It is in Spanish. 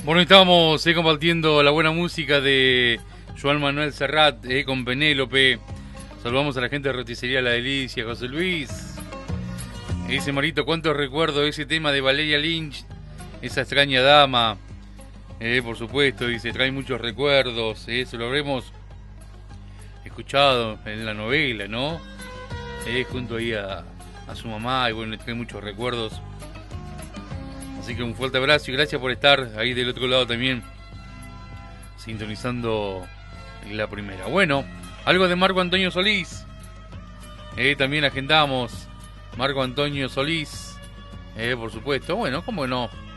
Bueno, estamos compartiendo la buena música de Joan Manuel Serrat con Penélope. Saludamos a la gente de Roticería La Delicia, José Luis. Dice Marito, cuántos recuerdo ese tema de Valeria Lynch, esa extraña dama. Por supuesto, dice, trae muchos recuerdos. Se lo habremos escuchado en la novela, ¿no? Junto ahí a su mamá, y bueno, le trae muchos recuerdos. Así que un fuerte abrazo y gracias por estar ahí del otro lado también, sintonizando la primera. Bueno, algo de Marco Antonio Solís. También agendamos Marco Antonio Solís, por supuesto. Bueno, cómo no.